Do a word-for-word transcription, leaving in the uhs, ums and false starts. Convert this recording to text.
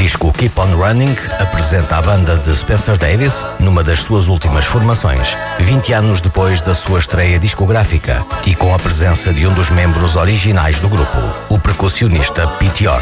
disco Keep On Running apresenta a banda de Spencer Davis numa das suas últimas formações, vinte anos depois da sua estreia discográfica e com a presença de um dos membros originais do grupo, o percussionista Pete York.